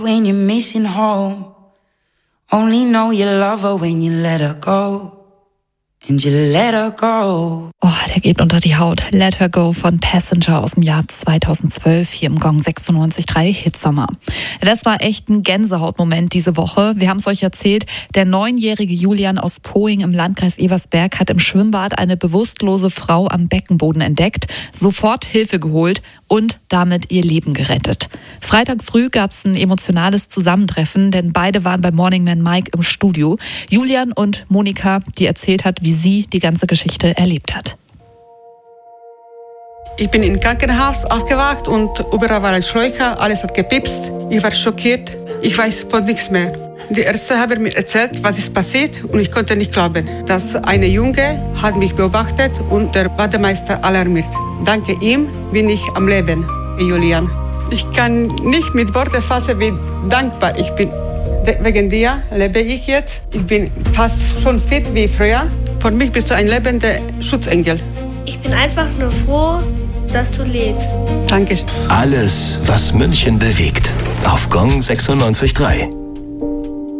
When you're missing home, only know you love her when you let her go. And you let her go. Oh, der geht unter die Haut. Let Her Go von Passenger aus dem Jahr 2012 hier im Gong 96.3 Hitsommer. Das war echt ein Gänsehautmoment diese Woche. Wir haben es euch erzählt, der 9-jährige Julian aus Poing im Landkreis Eversberg hat im Schwimmbad eine bewusstlose Frau am Beckenboden entdeckt, sofort Hilfe geholt und damit ihr Leben gerettet. Freitag früh gab es ein emotionales Zusammentreffen, denn beide waren bei Morning Man Mike im Studio. Julian und Monika, die erzählt hat, wie sie die ganze Geschichte erlebt hat. Ich bin im Krankenhaus aufgewacht und überall waren Schläuche, alles hat gepipst. Ich war schockiert, ich weiß von nichts mehr. Die Ärzte haben mir erzählt, was ist passiert und ich konnte nicht glauben. Dass eine Junge hat mich beobachtet und der Bademeister alarmiert. Dank ihm bin ich am Leben, Julian. Ich kann nicht mit Worten fassen, wie dankbar ich bin. Wegen dir lebe ich jetzt. Ich bin fast schon fit wie früher. Für mich bist du ein lebender Schutzengel. Ich bin einfach nur froh, dass du lebst. Danke. Alles, was München bewegt. Auf Gong 96.3.